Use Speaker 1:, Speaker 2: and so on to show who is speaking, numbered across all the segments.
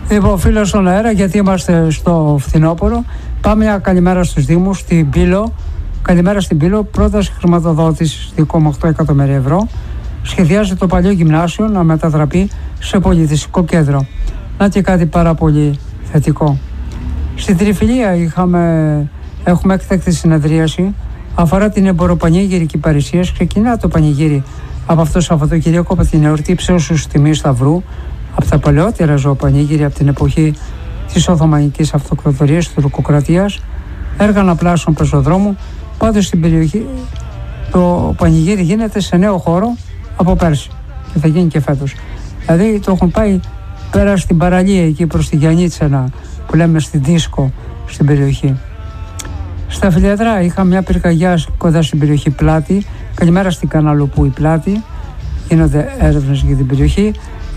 Speaker 1: Λοιπόν, φίλος στον αέρα, γιατί είμαστε στο φθινόπωρο. Πάμε μια καλημέρα στους Δήμους, στην Πύλο. Καλημέρα στην Πύλο. Πρόταση χρηματοδότησης 2,8 εκατομμύρια ευρώ. Σχεδιάζει το παλιό γυμνάσιο να μετατραπεί σε πολιτιστικό κέντρο. Να και κάτι πάρα πολύ θετικό. Στην Τριφυλία έχουμε έκτακτη συνεδρίαση. Αφορά την εμποροπανήγυρη Κυπαρισίας. Ξεκινά το πανηγύρι από αυτό το Σαββατοκύριακο από την εορτή ψέωσης τιμής Σταυρού, από τα παλαιότερα ζωοπανήγυρια από την εποχή της Οθωμανικής Αυτοκρατορίας, της Τουρκοκρατίας, έργα αναπλάσεων πεζοδρόμου. Πάντως στην περιοχή το πανηγύρι γίνεται σε νέο χώρο από πέρσι και θα γίνει και φέτος. Δηλαδή το έχουν πάει πέρα στην παραλία εκεί προς τη Γιαννίτσα, που λέμε στην Δίσκο, στην περιοχή. Στα Φιλιατρά είχα μια πυρκαγιά κοντά στην περιοχή Πλάτη. Καλημέρα στην Καναλοπού η Πλάτη. Γίνονται έρευνες για την περιοχή.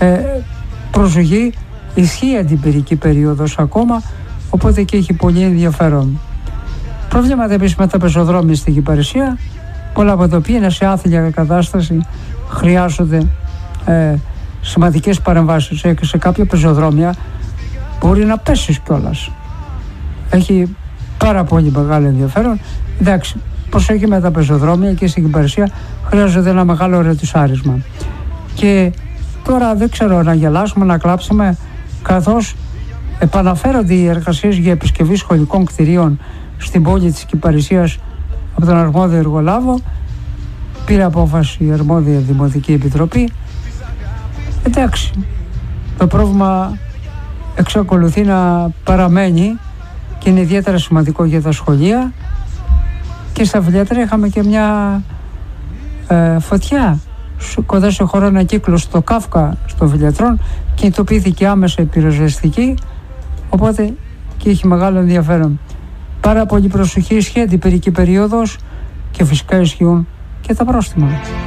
Speaker 1: Προσοχή, ισχύει αντιπυρική περίοδος ακόμα, οπότε και έχει πολύ ενδιαφέρον. Προβλήματα επίσης με τα πεζοδρόμια στην Κυπαρισία, πολλά από τα οποία είναι σε άθλια κατάσταση, χρειάζονται σημαντικές παρεμβάσεις. Και σε κάποια πεζοδρόμια μπορεί να πέσεις κιόλας. Έχει πάρα πολύ μεγάλο ενδιαφέρον. Εντάξει, προσέχει με τα πεζοδρόμια και στην Κυπαρισία χρειάζεται ένα μεγάλο ρετουσάρισμα. Και τώρα δεν ξέρω να γελάσουμε, να κλάψουμε, καθώς επαναφέρονται οι εργασίες για επισκευή σχολικών κτηρίων στην πόλη της Κυπαρισίας από τον αρμόδιο εργολάβο. Πήρε απόφαση η αρμόδια Δημοτική Επιτροπή. Εντάξει, το πρόβλημα εξακολουθεί να παραμένει και είναι ιδιαίτερα σημαντικό για τα σχολεία. Και στα Φιλιατρά είχαμε και μια φωτιά κοντά σε χώρο ανακύκλου στο Κάφκα στο Φιλιατρών. Κινητοποιήθηκε άμεσα η πυροσβεστική, οπότε και έχει μεγάλο ενδιαφέρον. Πάρα πολύ προσοχή, ισχύει αντιπυρική περίοδος και φυσικά ισχύουν και τα πρόστιμα.